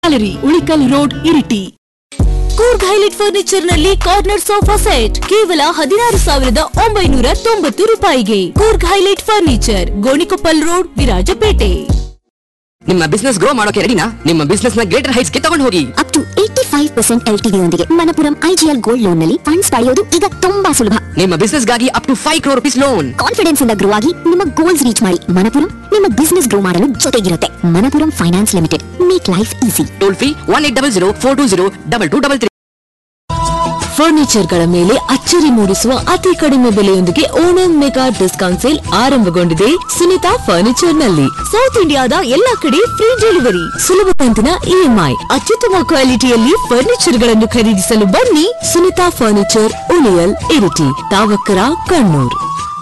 Gallery Ulikkal road Iritty. Coorg highlight furniture ನಲ್ಲಿ corner sofa set ಕೇವಲ 16,990 ರೂಪಾಯಿಗೆ. Coorg highlight furniture, Gonikoppal road, Virajpet. ನಿಮ್ಮ ಬಿಸ್ನೆಸ್ ಗ್ರೋ ಮಾಡೋಕೆ ರೆಡಿನಾ? ನಿಮ್ಮ ಬಿಸ್ನೆಸ್ ನ ಗ್ರೇಟರ್ ಹೈಟ್ಸ್ ಗೆ ತಗೊಂಡು ಹೋಗಿ. ಅಪ್ ಟು 85% LTV ಯೊಂದಿಗೆ ಮಣಪುರಂ IGL ಗೋಲ್ಡ್ ಲೋನ್ ನಲ್ಲಿ ಫಂಡ್ಸ್ ಪಡೆಯೋದು ಈಗ ತುಂಬಾ ಸುಲಭ. ನಿಮ್ಮ ಬಿಸ್ನೆಸ್ ಗಾಗಿ up to 5 crore rupees loan. Confidence ಇಂದ ಗ್ರೋ ಆಗಿ ನಿಮ್ಮ ಗೋಲ್ಸ್ ರೀಚ್ ಮಾಡಿ. ಮಣಪುರಂ ನಿಮ್ಮ ಬಿಸ್ನೆಸ್ ಗ್ರೋ ಮಾಡಲು ಜೊತೆಗಿರುತ್ತೆ. Manappuram finance limited, make life easy. Toll free 1800 420 2233. Furniture ಗಳ ಮೇಲೆ ಅಚ್ಚರಿ ಮೂಡಿಸುವ ಅತಿ ಕಡಿಮೆ ಬೆಲೆಯೊಂದಿಗೆ ಓಣಂ ಮೆಗಾ ಡಿಸ್ಕೌಂಟ್ ಸೇಲ್ ಆರಂಭಗೊಂಡಿದೆ ಸುನಿತಾ ಫರ್ನಿಚರ್ ನಲ್ಲಿ. ಸೌತ್ ಇಂಡಿಯಾದ ಎಲ್ಲಾ ಕಡೆ ಫ್ರೀ ಡೆಲಿವರಿ, ಸುಲಭ ಕಂತಿನ EMI, ಅತ್ಯುತ್ತಮ ಕ್ವಾಲಿಟಿಯಲ್ಲಿ ಫರ್ನಿಚರ್ ಗಳನ್ನು ಖರೀದಿಸಲು ಬನ್ನಿ. ಸುನಿತಾ ಫರ್ನಿಚರ್, ಉಳಿಯಲ್, ಇರಿಟಿ, ತಾವಕ್ಕರ, ಕಣ್ಣೂರ್.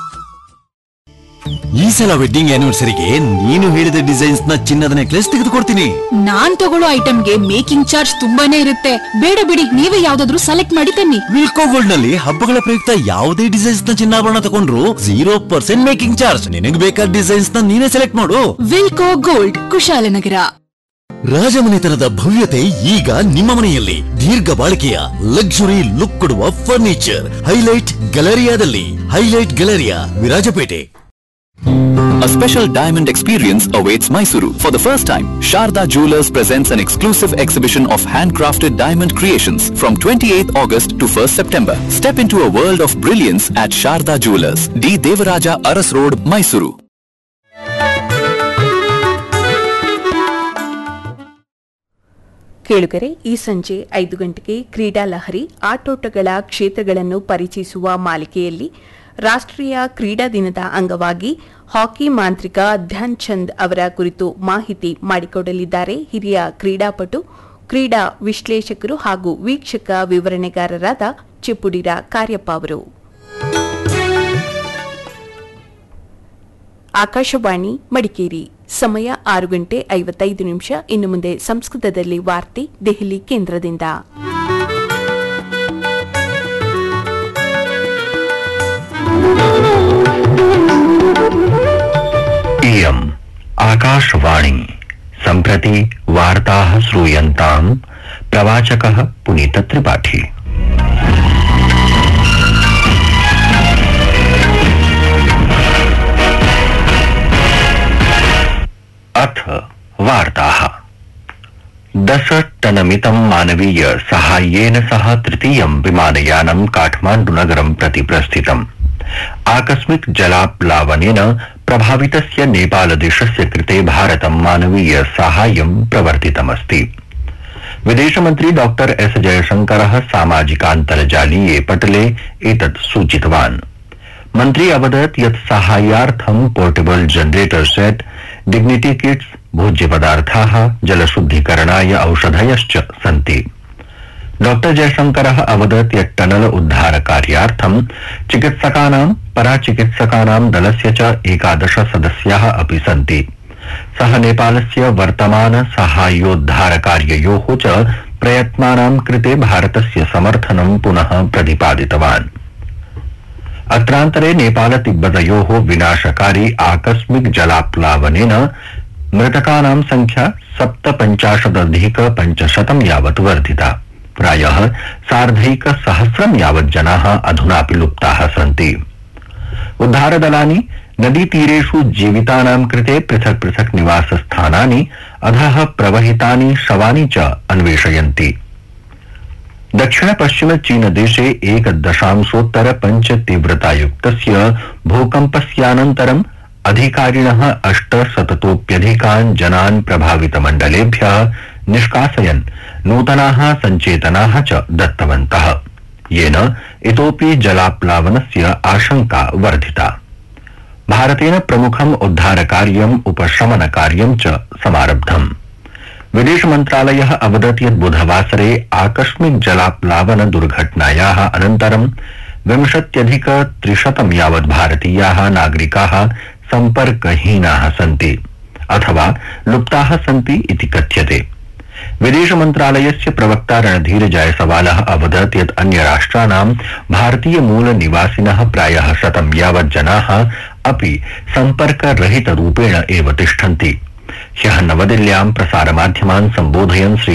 ಈ ಸಲ ವೆಡ್ಡಿಂಗ್ ಆನಿವರ್ಸರಿಗೆ ನೀನು ಹೇಳಿದ ಡಿಸೈನ್ಸ್ ನ ಚಿನ್ನದ ನೆಕ್ಲೆಸ್ ತೆಗೆದುಕೊಡ್ತೀನಿ. ನಾನ್ ತಗೊಳ್ಳೋ ಐಟಮ್ಗೆ ಮೇಕಿಂಗ್ ಚಾರ್ಜ್ ತುಂಬಾನೇ ಇರುತ್ತೆ. ಬೇಡ ಬಿಡಿ, ನೀವೇ ಯಾವ್ದಾದ್ರು ಸೆಲೆಕ್ಟ್ ಮಾಡಿ ತನ್ನಿ. ವಿಲ್ಕೋ ಗೋಲ್ಡ್ ನಲ್ಲಿ ಹಬ್ಬಗಳ ಪ್ರಯುಕ್ತ ಯಾವುದೇ ಡಿಸೈನ್ಸ್ ನ ಚಿನ್ನಾಭರಣ ತಗೊಂಡ್ರು 0% ಮೇಕಿಂಗ್ ಚಾರ್ಜ್. ನಿನಗೆ ಬೇಕಾದ ಡಿಸೈನ್ಸ್ ನ ನೀನೇ ಸೆಲೆಕ್ಟ್ ಮಾಡು. ವಿಲ್ಕೋ ಗೋಲ್ಡ್, ಕುಶಾಲನಗರ. ರಾಜಮನೆತನದ ಭವ್ಯತೆ ಈಗ ನಿಮ್ಮ ಮನೆಯಲ್ಲಿ. ದೀರ್ಘ ಬಾಳಿಕೆಯ ಲಕ್ಸುರಿ ಲುಕ್ ಕೊಡುವ furniture highlight ಗ್ಯಾಲರಿಯಾದಲ್ಲಿ. Highlight Galleria, Virajpet. A special diamond experience awaits Mysuru. For the first time, Sharda Jewelers presents an exclusive exhibition of handcrafted diamond creations from 28th August to 1st September. Step into a world of brilliance at Sharda Jewelers, D. Devaraja Aras Road, Mysuru. ಕೇಳುಗರೆ, ಈ ಸಂಜೆ 5 ಗಂಟೆಗೆ ಕ್ರೀಡಾ ಲಹರಿ ಆಟೋಟಗಳ ಕ್ಷೇತ್ರಗಳನ್ನು ಪರಿಚಯಿಸುವ ಮಾಲಿಕೆಯಲ್ಲಿ ರಾಷ್ಟ್ರೀಯ ಕ್ರೀಡಾ ದಿನದ ಅಂಗವಾಗಿ ಹಾಕಿ ಮಾಂತ್ರಿಕ ಧ್ಯಾನ್ ಚಂದ್ ಅವರ ಕುರಿತು ಮಾಹಿತಿ ಮಾಡಿಕೊಡಲಿದ್ದಾರೆ ಹಿರಿಯ ಕ್ರೀಡಾಪಟು, ಕ್ರೀಡಾ ವಿಶ್ಲೇಷಕರು ಹಾಗೂ ವೀಕ್ಷಕ ವಿವರಣೆಗಾರರಾದ ಚಿಪ್ಪುಡಿರ ಕಾರ್ಯಪ್ಪ ಅವರು. ಆಕಾಶವಾಣಿ ಮಡಿಕೇರಿ, ಸಮಯ 6 ಗಂಟೆ 55 ನಿಮಿಷ. ಇನ್ನು ಮುಂದೆ ಸಂಸ್ಕೃತದಲ್ಲಿ ವಾರ್ತೆ ದೆಹಲಿ ಕೇಂದ್ರದಿಂದ. इयम् आकाशवाणी सम्प्रति वार्ताः श्रूयन्ताम्. प्रवाचकः पुनीत त्रिपाठी. अथ वार्ताः. 10 टनमितं मानवीय साहाय्येन सह तृतीयं विमानयानं काठमाण्डुनगरं प्रति प्रस्थितम्. आकस्मिक जलाप्लावनेन प्रभावितस्य नेपालदेशस्य कृते भारतं मानवीय साहाय्यं प्रवर्तितमस्ति. विदेशमन्त्री डॉक्टर एस जयशंकरः सामाजिकान्तर्जालीये पटले एतत् सूचितवान्. मन्त्री अवदत् यत् साहाय्यार्थं portable generator set, dignity kits, भोज्यपदार्थाः, जलशुद्धीकरणाय औषधयश्च सन्ति. डॉक्टर जयशंकरः अवदत् यत् टनल उद्धार कार्यार्थं चिकित्सकानां, पराचिकित्सकानां दलस्य च 11 सदस्याः अपि सन्ति. सः नेपालस्य वर्तमान साहाय्योद्धार कार्ययोः च प्रयत्नानां कृते भारतस्य समर्थनं पुनः प्रतिपादितवान्. अत्रान्तरे नेपाल तिब्बतयोः विनाशकारी आकस्मिक जलाप्लावनेन मृतकानां संख्या 57,500 यावत् वर्धिता. प्रायः 1,500 यावत् जनाः अधुनापि लुप्ताः सन्ति. उद्धारदलानि नदीतीरेषु जीवितानां कृते पृथक् पृथक् निवासस्थानानि, अधः प्रवहितानि शवानि च अन्वेषयन्ति. दक्षिण पश्चिम चीन देशे 1.5 तीव्रतायुक्तस्य भूकम्पस्यानन्तरम् अधिकारिणः 800तोप्यधिकान् जनान् प्रभावितमण्डलेभ्यः निष्कासयन् नूतनाः सञ्चेतनाः च दत्तवन्तः, येन इतोपि जलाप्लावनस्य आशंका वर्धिता. भारतेन प्रमुखम् उद्धारकार्यम्, उपशमनकार्यं च समारब्धम्. विदेश मन्त्रालयः अवदत् यत् बुधवासरे आकस्मिक जलाप्लावन दुर्घटनायाः अनन्तरं 20,300 यावत् भारतीयाः नागरिकाः सम्पर्कहीनाः सन्ति अथवा लुप्ताः सन्ति इति कथ्यते. विदेश मन्त्रालयस्य प्रवक्ता रणधीर जायसवालः अवदत् यत् अन्यराष्ट्राणां भारतीय मूल निवासिनः प्रायः 100 यावत् जनाः अपि सम्पर्करहितरूपेण एव तिष्ठन्ति. ह्यः नवदिल्ल्यां प्रसारमाध्यमान् सम्बोधयन् श्री